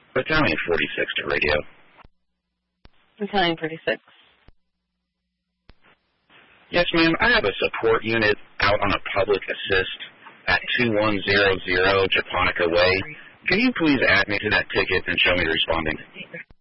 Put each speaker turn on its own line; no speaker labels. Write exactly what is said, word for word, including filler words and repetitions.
Battalion forty-six to radio.
Battalion forty-six.
Yes, ma'am. I have a support unit out on a public assist at two one zero zero Japonica Way. Can you please add me to that ticket and show me responding?